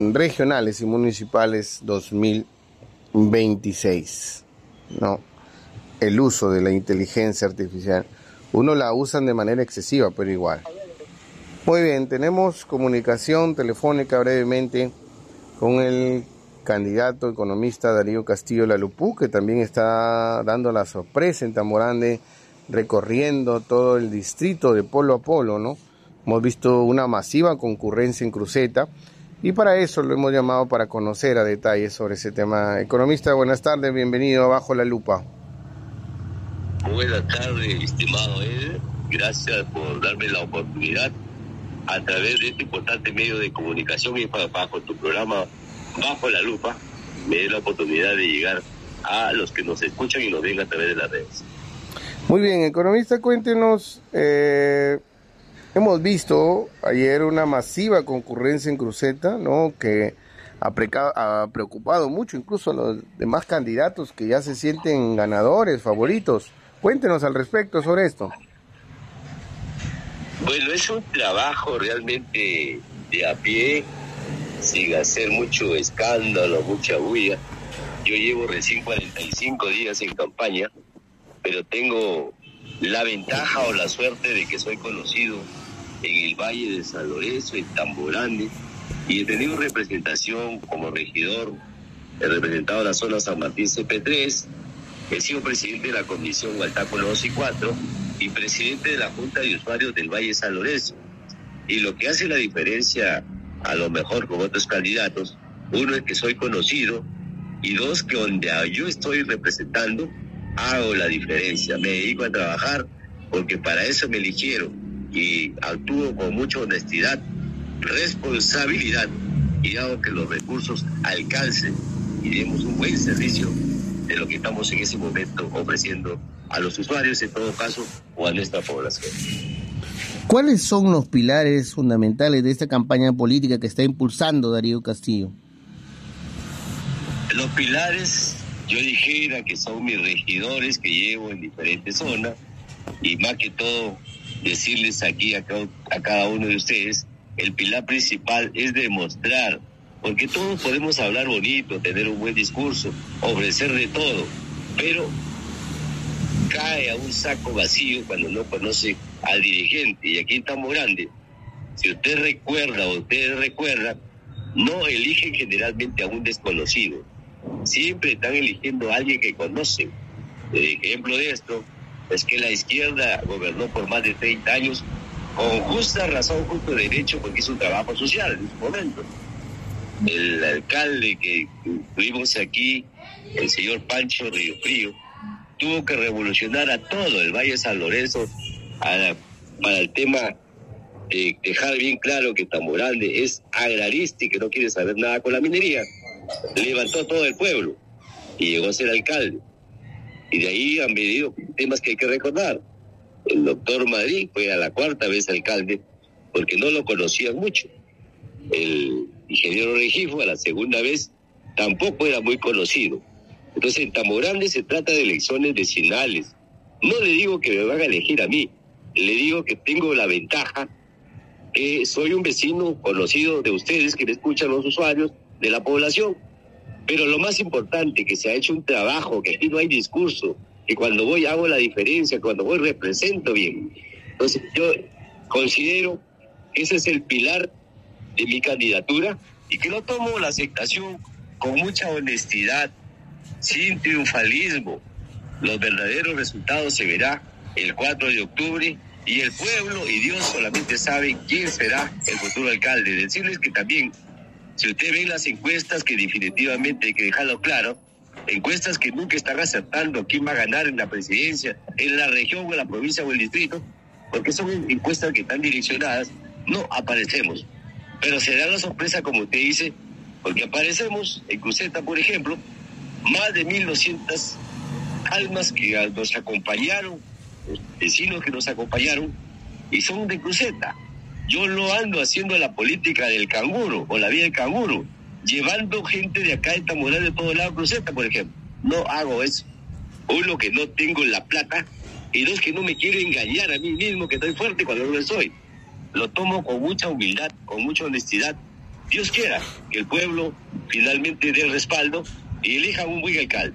regionales y municipales 2026, ¿no? El uso de la inteligencia artificial. Uno la usan de manera excesiva, pero igual. Muy bien, tenemos comunicación telefónica brevemente con el candidato economista Darío Castillo Lalupú, que también está dando la sorpresa en Tamborande, recorriendo todo el distrito de polo a polo, ¿no? Hemos visto una masiva concurrencia en Cruceta y para eso lo hemos llamado para conocer a detalle sobre ese tema. Economista, buenas tardes, bienvenido a Bajo la Lupa. Buenas tardes, estimado Eder. Gracias por darme la oportunidad a través de este importante medio de comunicación y bajo tu programa Bajo la Lupa, me dé la oportunidad de llegar a los que nos escuchan y nos ven a través de las redes. Muy bien, economista, cuéntenos. Hemos visto ayer una masiva concurrencia en Cruceta, ¿no? Que ha preocupado mucho incluso a los demás candidatos que ya se sienten ganadores, favoritos. Cuéntenos al respecto sobre esto. Bueno, es un trabajo realmente de a pie, sin hacer mucho escándalo, mucha bulla. Yo llevo recién 45 días en campaña, pero tengo la ventaja o la suerte de que soy conocido en el Valle de San Lorenzo, en Tamborande, y he tenido representación como regidor, he representado la zona San Martín CP3, he sido presidente de la Comisión Hualtaco 2 y 4 y presidente de la Junta de Usuarios del Valle de San Lorenzo. Y lo que hace la diferencia, a lo mejor con otros candidatos, uno es que soy conocido y dos, que donde yo estoy representando, hago la diferencia. Me dedico a trabajar porque para eso me eligieron y actúo con mucha honestidad, responsabilidad y hago que los recursos alcancen y demos un buen servicio de lo que estamos en ese momento ofreciendo a los usuarios, en todo caso, o a nuestra población. ¿Cuáles son los pilares fundamentales de esta campaña política que está impulsando Darío Castillo? Los pilares, yo dijera que son mis regidores que llevo en diferentes zonas, y más que todo decirles aquí a cada uno de ustedes, el pilar principal es demostrar, porque todos podemos hablar bonito, tener un buen discurso, ofrecer de todo, pero cae a un saco vacío cuando no conoce al dirigente. Y aquí estamos grandes. Si usted recuerda o ustedes recuerdan, no eligen generalmente a un desconocido, siempre están eligiendo a alguien que conocen. El ejemplo de esto es que la izquierda gobernó por más de 30 años con justa razón, justo derecho, porque hizo un trabajo social en su momento. El alcalde que tuvimos aquí, el señor Pancho Río Frío, tuvo que revolucionar a todo el Valle de San Lorenzo para el tema de dejar bien claro que Tamborande es agrarista y que no quiere saber nada con la minería. Levantó todo el pueblo y llegó a ser alcalde. Y de ahí han venido temas que hay que recordar. El doctor Madrid fue a la 4ª vez alcalde porque no lo conocían mucho. El ingeniero Regifo a la 2ª vez tampoco era muy conocido. Entonces en Tamborande se trata de elecciones vecinales. No le digo que me van a elegir a mí, le digo que tengo la ventaja, que soy un vecino conocido de ustedes que me escuchan los usuarios de la población. Pero lo más importante, que se ha hecho un trabajo, que aquí no hay discurso, que cuando voy hago la diferencia, cuando voy represento bien. Entonces yo considero que ese es el pilar de mi candidatura y que no tomo la aceptación con mucha honestidad, sin triunfalismo. Los verdaderos resultados se verá el 4 de octubre y el pueblo y Dios solamente saben quién será el futuro alcalde. Decirles que también, si usted ve las encuestas, que definitivamente hay que dejarlo claro, encuestas que nunca están acertando quién va a ganar en la presidencia, en la región o en la provincia o el distrito, porque son encuestas que están direccionadas, no aparecemos. Pero será la sorpresa, como usted dice, porque aparecemos en Cruceta, por ejemplo, más de 1.200 almas que nos acompañaron, vecinos que nos acompañaron, y son de Cruceta. Yo no ando haciendo la política del canguro o la vía del canguro, llevando gente de acá de Tamborande de todo lado a Cruceta, por ejemplo. No hago eso. Uno, que no tengo la plata, y dos, que no me quiero engañar a mí mismo que estoy fuerte cuando no lo soy. Lo tomo con mucha humildad, con mucha honestidad, Dios quiera que el pueblo finalmente dé el respaldo y elija un buen alcalde.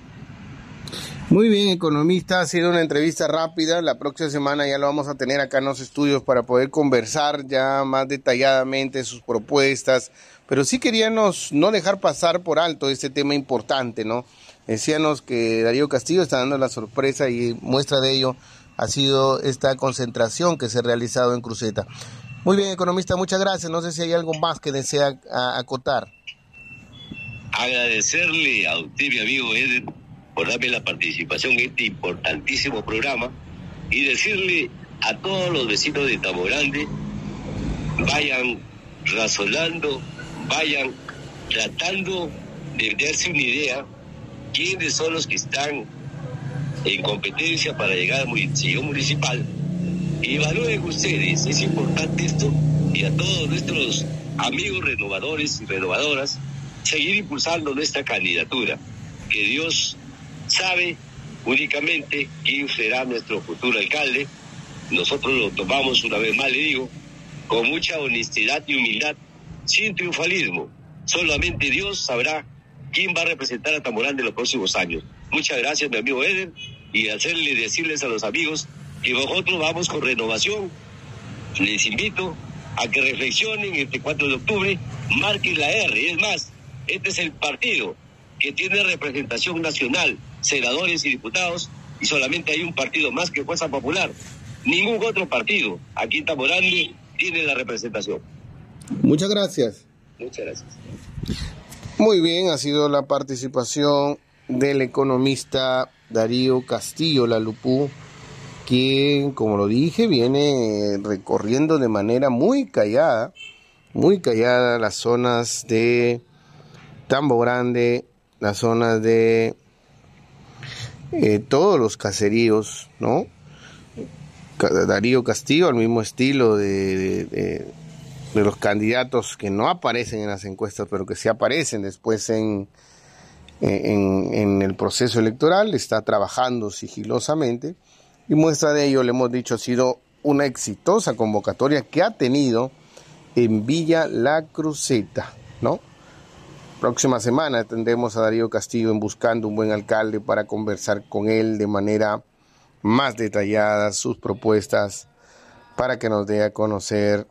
Muy bien, economista, ha sido una entrevista rápida. La próxima semana ya lo vamos a tener acá en los estudios para poder conversar ya más detalladamente sus propuestas, pero sí queríamos no dejar pasar por alto este tema importante, ¿no? Decíamos que Darío Castillo está dando la sorpresa y muestra de ello ha sido esta concentración que se ha realizado en Cruceta. Muy bien, economista, muchas gracias. No sé si hay algo más que desea acotar. Agradecerle a usted, mi amigo Eder, por darme la participación en este importantísimo programa y decirle a todos los vecinos de Tambo Grande, vayan razonando, vayan tratando de darse una idea quiénes son los que están en competencia para llegar al sillón municipal, y evalúen ustedes, es importante esto, y a todos nuestros amigos renovadores y renovadoras, seguir impulsando nuestra candidatura, que Dios sabe únicamente quién será nuestro futuro alcalde. Nosotros lo tomamos, una vez más le digo, con mucha honestidad y humildad, sin triunfalismo. Solamente Dios sabrá quién va a representar a Tambo Grande en los próximos años. Muchas gracias, mi amigo Eder, y decirles a los amigos que nosotros vamos con renovación. Les invito a que reflexionen este 4 de octubre, marquen la R. Es más, este es el partido que tiene representación nacional, senadores y diputados, y solamente hay un partido más que Fuerza Popular. Ningún otro partido aquí en Tambo Grande tiene la representación. Muchas gracias. Muchas gracias. Muy bien, ha sido la participación del economista Darío Castillo Lalupú, quien, como lo dije, viene recorriendo de manera muy callada las zonas de Tambo Grande, las zonas de todos los caseríos, ¿no? Darío Castillo, al mismo estilo de los candidatos que no aparecen en las encuestas, pero que sí aparecen después en el proceso electoral, está trabajando sigilosamente, y muestra de ello, le hemos dicho, ha sido una exitosa convocatoria que ha tenido en Villa La Cruceta, ¿no? Próxima semana tendremos a Darío Castillo en buscando un buen alcalde para conversar con él de manera más detallada sus propuestas, para que nos dé a conocer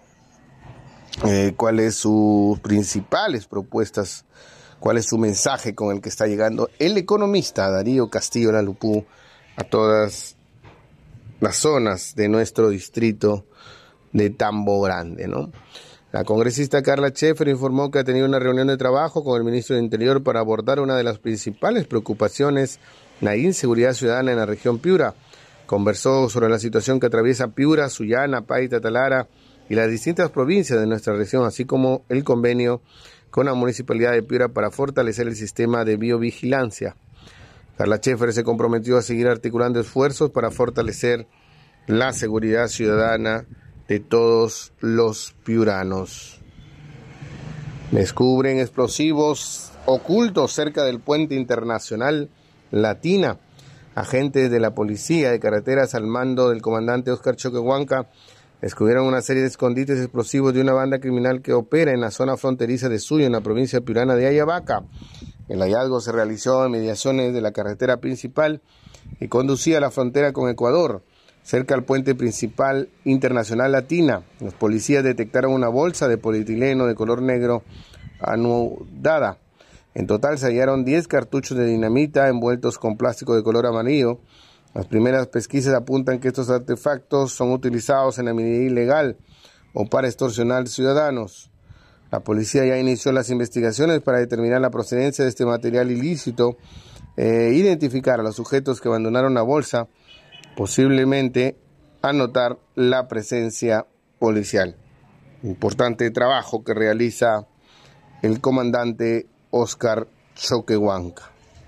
cuáles sus principales propuestas, cuál es su mensaje con el que está llegando el economista Darío Castillo Lalupú a todas las zonas de nuestro distrito de Tambo Grande, ¿no? La congresista Carla Schaefer informó que ha tenido una reunión de trabajo con el ministro del Interior para abordar una de las principales preocupaciones, la inseguridad ciudadana en la región Piura. Conversó sobre la situación que atraviesa Piura, Sullana, Paita, Talara y las distintas provincias de nuestra región, así como el convenio con la Municipalidad de Piura para fortalecer el sistema de biovigilancia. Carla Schaefer se comprometió a seguir articulando esfuerzos para fortalecer la seguridad ciudadana de todos los piuranos. Descubren explosivos ocultos cerca del puente internacional Latina. Agentes de la policía de carreteras al mando del comandante Oscar Choquehuanca descubrieron una serie de escondites explosivos de una banda criminal que opera en la zona fronteriza de Suyo, en la provincia piurana de Ayabaca. El hallazgo se realizó en mediaciones de la carretera principal que conducía a la frontera con Ecuador, cerca al puente principal internacional Latina. Los policías detectaron una bolsa de polietileno de color negro anudada. En total se hallaron 10 cartuchos de dinamita envueltos con plástico de color amarillo. Las primeras pesquisas apuntan que estos artefactos son utilizados en la minería ilegal o para extorsionar ciudadanos. La policía ya inició las investigaciones para determinar la procedencia de este material ilícito, identificar a los sujetos que abandonaron la bolsa, posiblemente anotar la presencia policial. Importante trabajo que realiza el comandante Oscar Choquehuanca.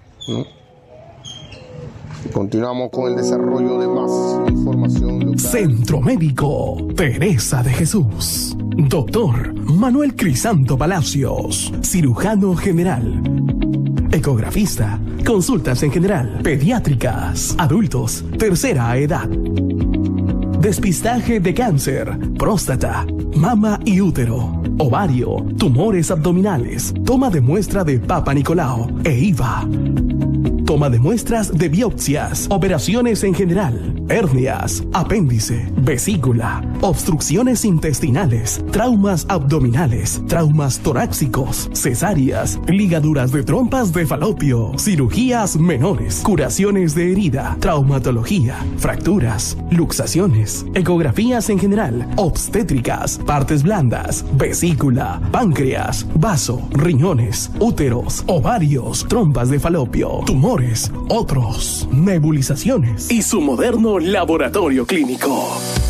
Continuamos con el desarrollo de más información local. Centro Médico Teresa de Jesús. Doctor Manuel Crisanto Palacios, cirujano general, ecografista, consultas en general, pediátricas, adultos, tercera edad, despistaje de cáncer, próstata, mama y útero, ovario, tumores abdominales, toma de muestra de Papa Nicolau e IVA. Toma de muestras de biopsias, operaciones en general, hernias, apéndice, vesícula, obstrucciones intestinales, traumas abdominales, traumas torácicos, cesáreas, ligaduras de trompas de falopio, cirugías menores, curaciones de herida, traumatología, fracturas, luxaciones, ecografías en general, obstétricas, partes blandas, vesícula, páncreas, vaso, riñones, úteros, ovarios, trompas de falopio, tumores, otros, nebulizaciones y su moderno laboratorio clínico.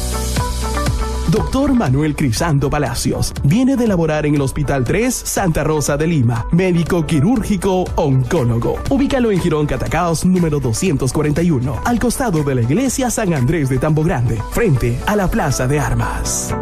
Dr. Manuel Crisanto Palacios viene de laborar en el Hospital 3 Santa Rosa de Lima, médico quirúrgico oncólogo. Ubícalo en Girón Catacaos número 241, al costado de la iglesia San Andrés de Tambo Grande, frente a la Plaza de Armas.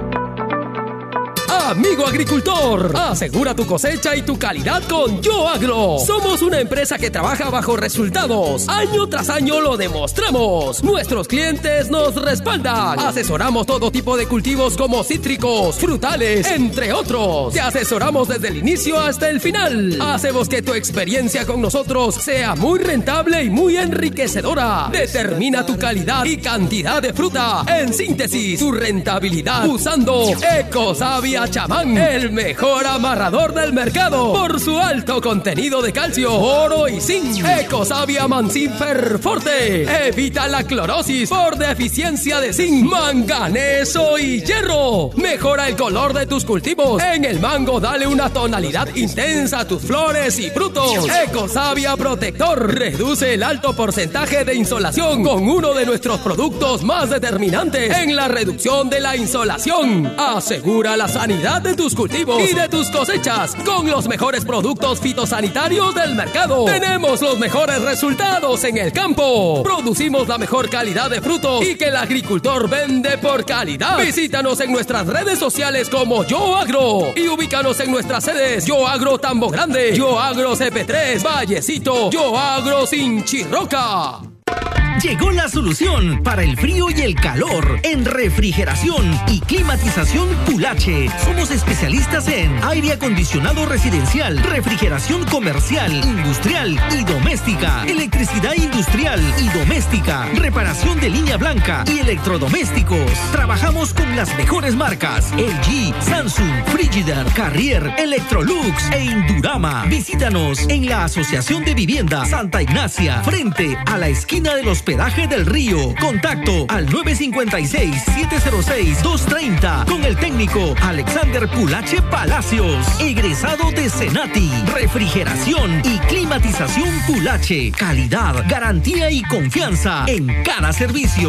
Amigo agricultor, asegura tu cosecha y tu calidad con Yo Agro. Somos una empresa que trabaja bajo resultados. Año tras año lo demostramos. Nuestros clientes nos respaldan. Asesoramos todo tipo de cultivos como cítricos, frutales, entre otros. Te asesoramos desde el inicio hasta el final. Hacemos que tu experiencia con nosotros sea muy rentable y muy enriquecedora. Determina tu calidad y cantidad de fruta. En síntesis, tu rentabilidad usando Ecosavia Chamán, el mejor amarrador del mercado por su alto contenido de calcio, oro y zinc. Ecosavia Mancinfer Forte evita la clorosis por deficiencia de zinc, manganeso y hierro. Mejora el color de tus cultivos. En el mango dale una tonalidad intensa a tus flores y frutos. Ecosavia Protector reduce el alto porcentaje de insolación con uno de nuestros productos más determinantes en la reducción de la insolación. Asegura la sanidad de tus cultivos y de tus cosechas con los mejores productos fitosanitarios del mercado. Tenemos los mejores resultados en el campo. Producimos la mejor calidad de frutos y que el agricultor vende por calidad. Visítanos en nuestras redes sociales como Yo Agro y ubícanos en nuestras sedes: Yo Agro Tambo Grande, Yo Agro CP3 Vallecito, Yo Agro Sinchirroca. Llegó la solución para el frío y el calor en refrigeración y climatización Pulache. Somos especialistas en aire acondicionado residencial, refrigeración comercial, industrial y doméstica, electricidad industrial y doméstica, reparación de línea blanca y electrodomésticos. Trabajamos con las mejores marcas: LG, Samsung, Frigidaire, Carrier, Electrolux e Indurama. Visítanos en la Asociación de Vivienda Santa Ignacia, frente a la esquina del Hospedaje del Río. Contacto al 956-706-230 con el técnico Alexander Pulache Palacios, egresado de Senati. Refrigeración y climatización Pulache. Calidad, garantía y confianza en cada servicio.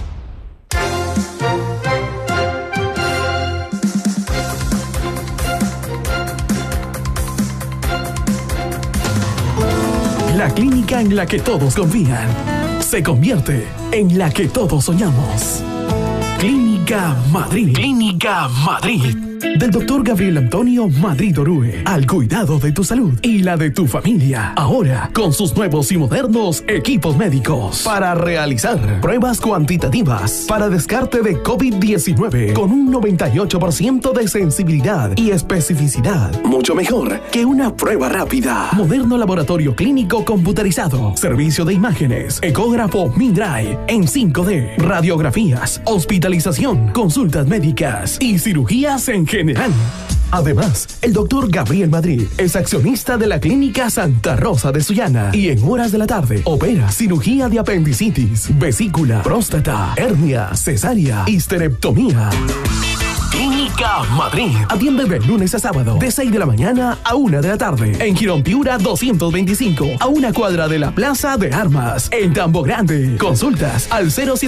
La clínica en la que todos confían se convierte en la que todos soñamos. Clínica Madrid. Clínica Madrid. Del doctor Gabriel Antonio Madrid Orue, al cuidado de tu salud y la de tu familia. Ahora, con sus nuevos y modernos equipos médicos para realizar pruebas cuantitativas para descarte de COVID-19 con un 98% de sensibilidad y especificidad. Mucho mejor que una prueba rápida. Moderno laboratorio clínico computarizado. Servicio de imágenes, ecógrafo Mindray en 5D, radiografías, hospitalización, consultas médicas y cirugías en general. Además, el doctor Gabriel Madrid es accionista de la Clínica Santa Rosa de Sullana y en horas de la tarde opera cirugía de apendicitis, vesícula, próstata, hernia, cesárea, histerectomía. Clínica Madrid. Atiende de lunes a sábado, de 6 de la mañana a 1 de la tarde. En Girón Piura 225, a una cuadra de la Plaza de Armas. En Tambo Grande. Consultas al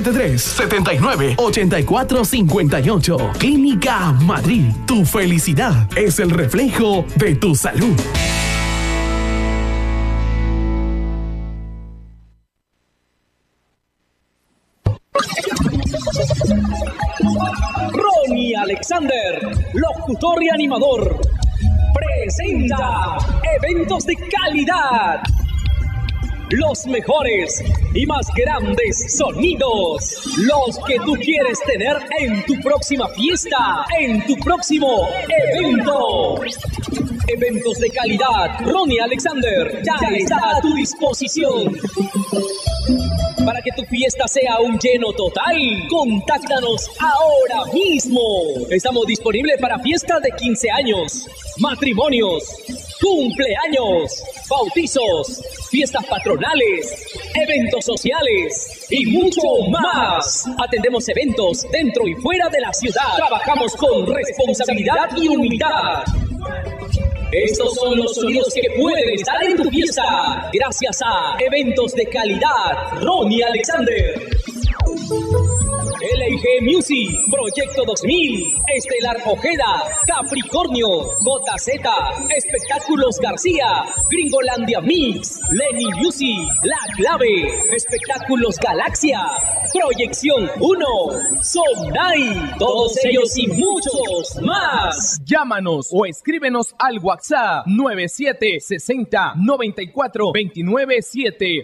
073-79-8458. Clínica Madrid. Tu felicidad es el reflejo de tu salud. Ronnie Alexander, locutor y animador, presenta eventos de calidad, los mejores y más grandes sonidos. Los que tú quieres tener en tu próxima fiesta, en tu próximo evento. Eventos de calidad. Ronnie Alexander ya está a tu disposición. Para que tu fiesta sea un lleno total, contáctanos ahora mismo. Estamos disponibles para fiestas de 15 años, matrimonios, cumpleaños, bautizos, fiestas patronales, eventos sociales y mucho más. Atendemos eventos dentro y fuera de la ciudad. Trabajamos con responsabilidad y humildad. Estos son los sonidos que pueden estar en tu fiesta. Gracias a Eventos de Calidad, Ronnie Alexander. LG Music, Proyecto 2000, Estelar Ojeda, Capricornio, JZ, Espectáculos García, Gringolandia Mix, Lenny Music, La Clave, Espectáculos Galaxia, Proyección 1, Sonai, todos ellos y muchos más. Llámanos o escríbenos al WhatsApp 9760942997.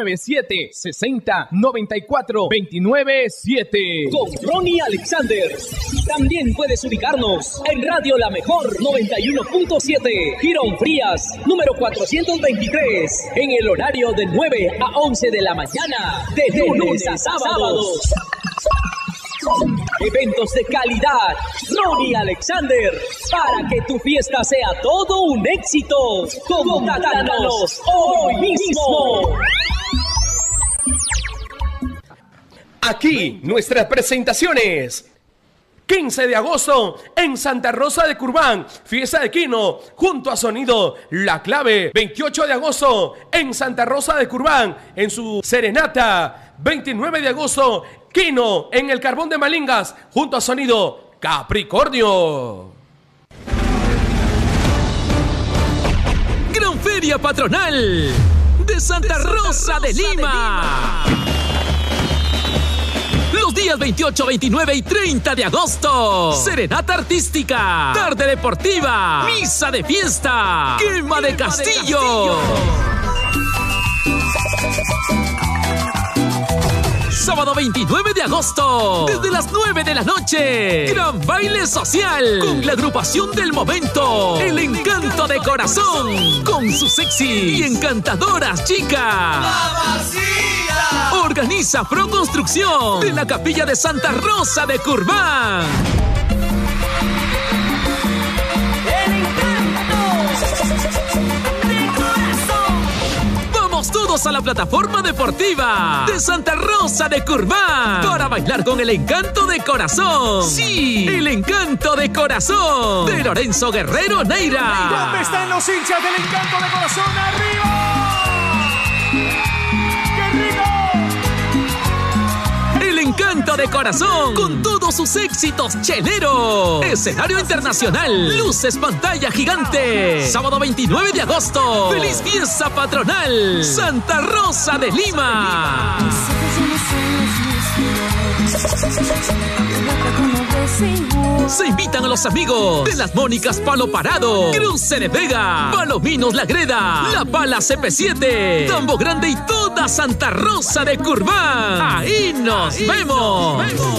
9760942997. Con Ronnie Alexander. También puedes ubicarnos en Radio La Mejor 91.7, Girón Frías, número 423, en el horario de 9 a 11 de la mañana, de lunes a sábados. Eventos de calidad, Ronnie Alexander, para que tu fiesta sea todo un éxito. Contáctanos hoy mismo. Aquí nuestras presentaciones. 15 de agosto en Santa Rosa de Curbán, fiesta de Quino, junto a Sonido La Clave. 28 de agosto en Santa Rosa de Curbán, en su serenata. 29 de agosto, Quino en el Carbón de Malingas, junto a Sonido Capricornio. Gran Feria Patronal de Santa Rosa de Lima. Los días 28, 29 y 30 de agosto. Serenata artística, tarde deportiva, misa de fiesta, quema de castillo. Sábado 29 de agosto, desde las 9 de la noche, gran baile social con la agrupación del momento, El Encanto de Corazón, con sus sexy y encantadoras chicas. Organiza Pro Construcción de la Capilla de Santa Rosa de Curbán. El encanto de corazón. Vamos todos a la plataforma deportiva de Santa Rosa de Curbán para bailar con El Encanto de Corazón. Sí, El Encanto de Corazón de Lorenzo Guerrero Neira. ¿Dónde están los hinchas del Encanto de Corazón? ¡Arriba! El Encanto de Corazón, con todos sus éxitos cheleros. Escenario internacional, luces, pantalla gigante. Sábado 29 de agosto, feliz fiesta patronal, Santa Rosa de Lima. Se invitan a los amigos de las Mónicas Palo Parado, Cruce de Vega, Palominos La Greda, La Pala CP7, Tambo Grande y toda Santa Rosa de Curbán. Ahí nos vemos.